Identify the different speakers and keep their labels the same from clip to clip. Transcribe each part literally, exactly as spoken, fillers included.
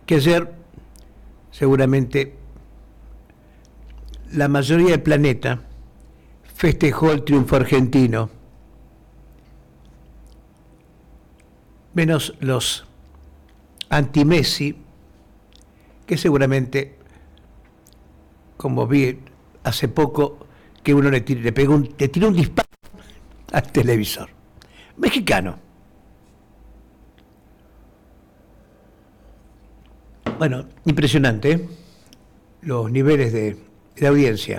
Speaker 1: que ayer seguramente la mayoría del planeta festejó el triunfo argentino, menos los anti-Messi, que seguramente, como vi hace poco, que uno le, tira, le, pegó un, le tiró un disparo al televisor. Mexicano. Bueno, impresionante, ¿eh? Los niveles de, de audiencia.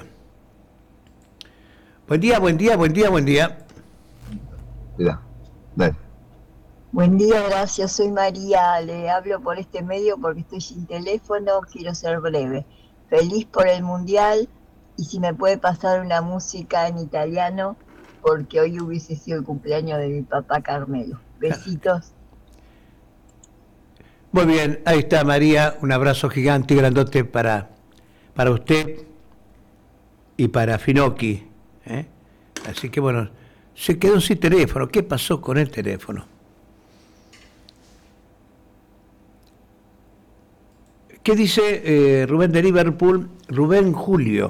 Speaker 1: Buen día, buen día, buen día, buen día.
Speaker 2: Mira, dale.
Speaker 3: Buen día, gracias. Soy María. Le hablo por este medio porque estoy sin teléfono. Quiero ser breve. Feliz por el Mundial y si me puede pasar una música en italiano porque hoy hubiese sido el cumpleaños de mi papá Carmelo. Besitos.
Speaker 1: Muy bien, ahí está María. Un abrazo gigante y grandote para, para usted y para Finocchi, ¿eh? Así que bueno, se quedó sin teléfono. ¿Qué pasó con el teléfono? ¿Qué dice eh, Rubén de Liverpool? Rubén Julio.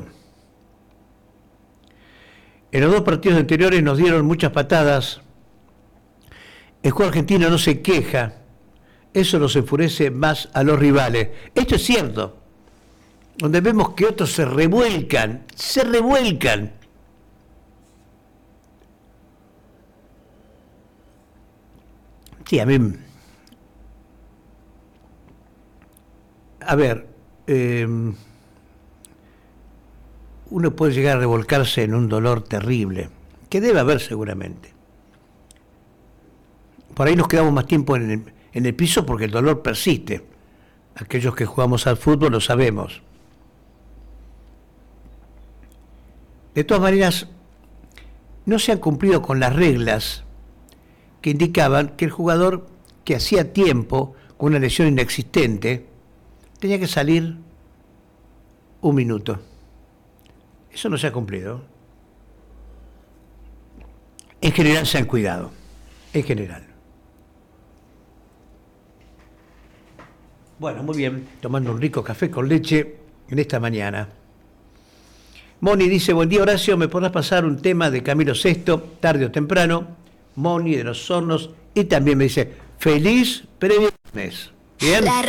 Speaker 1: En los dos partidos anteriores nos dieron muchas patadas. El juego argentino no se queja. Eso nos enfurece más a los rivales. Esto es cierto. Donde vemos que otros se revuelcan, se revuelcan. Sí, a mí... A ver, eh, uno puede llegar a revolcarse en un dolor terrible, que debe haber seguramente. Por ahí nos quedamos más tiempo en el, en el piso porque el dolor persiste. Aquellos que jugamos al fútbol lo sabemos. De todas maneras, no se han cumplido con las reglas que indicaban que el jugador que hacía tiempo, con una lesión inexistente, tenía que salir un minuto. Eso no se ha cumplido. En general se han cuidado. En general. Bueno, muy bien. Tomando un rico café con leche en esta mañana. Moni dice, buen día Horacio, ¿me podrás pasar un tema de Camilo Sesto, tarde o temprano? Moni de los Hornos. Y también me dice, feliz previernes. Bien.